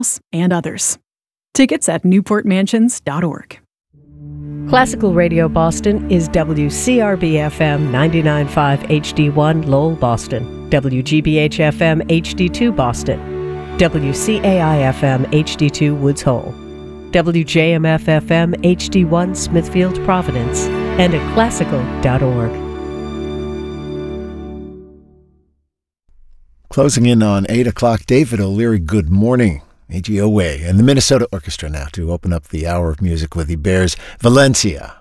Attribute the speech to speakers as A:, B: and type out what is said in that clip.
A: and others. Tickets at newportmansions.org.
B: Classical Radio Boston is WCRB-FM 99.5 HD1 Lowell, Boston, WGBH-FM HD2 Boston, WCAI-FM HD2 Woods Hole, WJMF-FM HD1 Smithfield, Providence, and at classical.org.
C: Closing in on 8 o'clock, David O'Leary, good morning. A.G. Owe and the Minnesota Orchestra now to open up the hour of music with the Bears. Valencia.